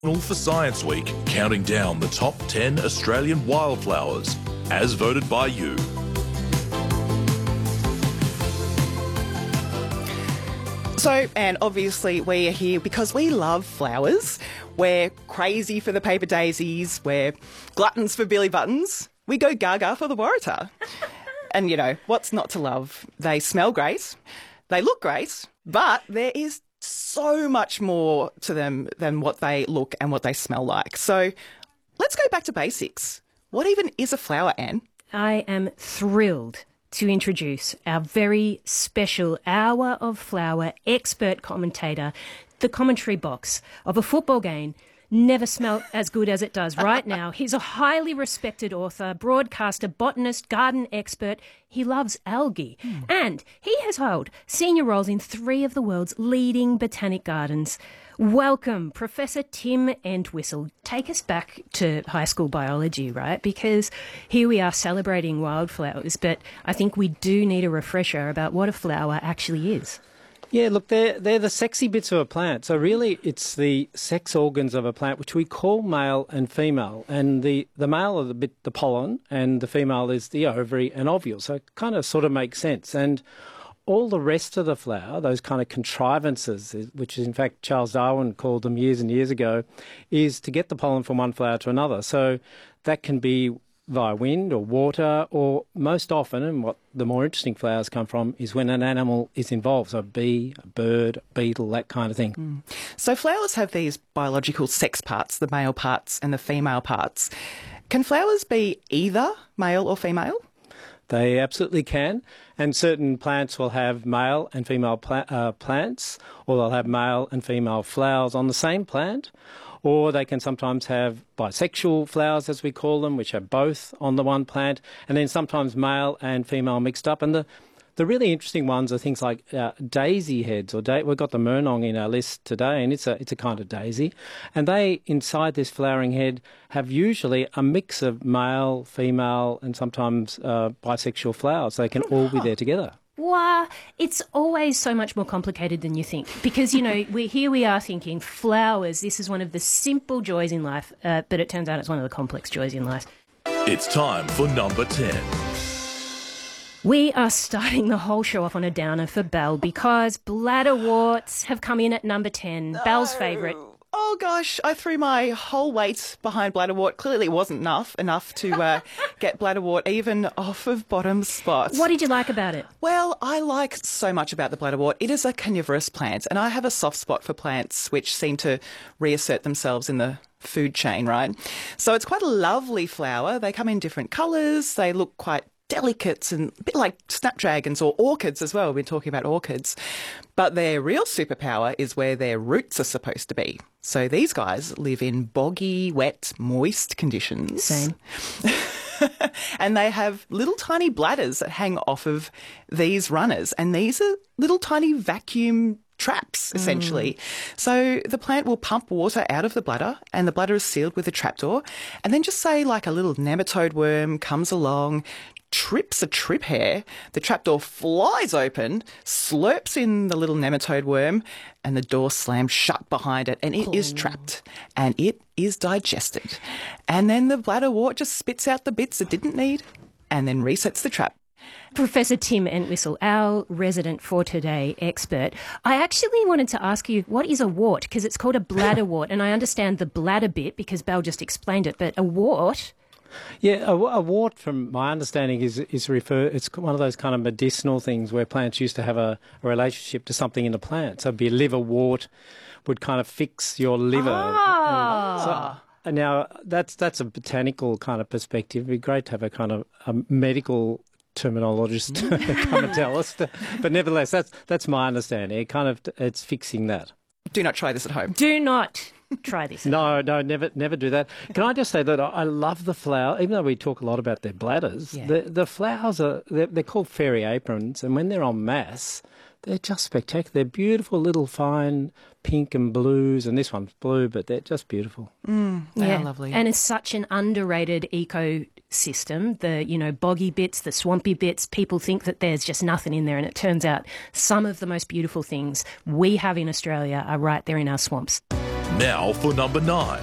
For Science Week, counting down the top 10 Australian wildflowers, as voted by you. So, and obviously we are here because we love flowers. We're crazy for the paper daisies. We're gluttons for Billy Buttons. We go gaga for the Waratah. And, you know, what's not to love? They smell great. They look great. But there is so much more to them than what they look and what they smell like. So let's go back to basics. What even is a flower, Anne? I am thrilled to introduce our very special Hour of Flower expert commentator. The commentary box of a football game never smelled as good as it does right now. He's a highly respected author, broadcaster, botanist, garden expert. He loves algae. And he has held senior roles in 3 of the world's leading botanic gardens. Welcome, Professor Tim Entwistle. Take us back to high school biology, right? Because here we are celebrating wildflowers, but I think we do need a refresher about what a flower actually is. Yeah, look, they're the sexy bits of a plant. So really it's the sex organs of a plant, which we call male and female. And the male are the pollen, and the female is the ovary and ovule. So it kind of sort of makes sense. And all the rest of the flower, those kind of contrivances, which in fact Charles Darwin called them years and years ago, is to get the pollen from one flower to another. So that can be via wind or water, or most often, and what the more interesting flowers come from, is when an animal is involved. So a bee, a bird, a beetle, that kind of thing. So flowers have these biological sex parts, the male parts and the female parts. Can flowers be either male or female? They absolutely can, and certain plants will have male and female plants, or they'll have male and female flowers on the same plant, or they can sometimes have bisexual flowers, as we call them, which are both on the one plant, and then sometimes male and female mixed up. And the really interesting ones are things like daisy heads, or we've got the murnong in our list today, and it's a kind of daisy. And they, inside this flowering head, have usually a mix of male, female, and sometimes bisexual flowers. They can all be there together. Wow, it's always so much more complicated than you think, because, you know, we are thinking flowers, this is one of the simple joys in life, but it turns out it's one of the complex joys in life. It's time for number 10. We are starting the whole show off on a downer for Belle because bladderworts have come in at number 10, Belle's favourite. Oh gosh, I threw my whole weight behind bladderwort. Clearly it wasn't enough to get bladderwort even off of bottom spot. What did you like about it? Well, I like so much about the bladderwort. It is a carnivorous plant, and I have a soft spot for plants which seem to reassert themselves in the food chain, right? So it's quite a lovely flower. They come in different colours. They look quite delicate and a bit like snapdragons or orchids as well. We've been talking about orchids. But their real superpower is where their roots are supposed to be. So these guys live in boggy, wet, moist conditions. Same. And they have little tiny bladders that hang off of these runners. And these are little tiny vacuum traps, essentially. So the plant will pump water out of the bladder, and the bladder is sealed with a trapdoor. And then just say like a little nematode worm comes along, trips a trip hair, the trapdoor flies open, slurps in the little nematode worm, and the door slams shut behind it, and it is trapped, and it is digested. And then the bladderwort just spits out the bits it didn't need, and then resets the trap. Professor Tim Entwistle, our resident For Today expert, I actually wanted to ask you, what is a wart? Because it's called a bladderwort, and I understand the bladder bit because Belle just explained it, but a wart... Yeah, a wart, from my understanding, is it's one of those kind of medicinal things where plants used to have a relationship to something in a plant. So it'd be a liverwort would kind of fix your liver. And now that's a botanical kind of perspective. It'd be great to have a kind of a medical terminologist come and tell us. But nevertheless, that's my understanding. It's fixing that. Do not try this at home. Do not try this. No, never do that. Can I just say that I love the flower, even though we talk a lot about their bladders, the flowers they're called fairy aprons, and when they're en masse, they're just spectacular. They're beautiful little fine pink and blues, and this one's blue, but they're just beautiful. They are lovely. And it's such an underrated ecosystem. The, boggy bits, the swampy bits, people think that there's just nothing in there, and it turns out some of the most beautiful things we have in Australia are right there in our swamps. Now for number 9.